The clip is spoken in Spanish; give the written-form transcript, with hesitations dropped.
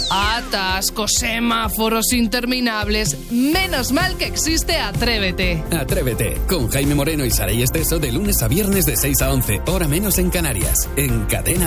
Atascos, semáforos interminables. Menos mal que existe Atrévete. Atrévete, con Jaime Moreno y Saray Esteso de lunes a viernes de 6 a 11, hora menos en Canarias, en Cadena